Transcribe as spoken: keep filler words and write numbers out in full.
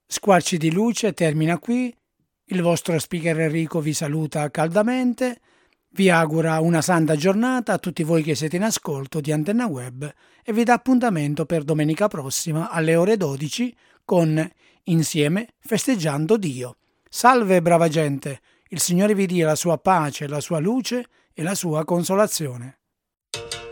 Squarci di luce termina qui. Il vostro speaker Enrico vi saluta caldamente. Vi augura una santa giornata a tutti voi che siete in ascolto di Antenna Web e vi dà appuntamento per domenica prossima alle ore dodici con Insieme festeggiando Dio. Salve brava gente, il Signore vi dia la sua pace, la sua luce e la sua consolazione.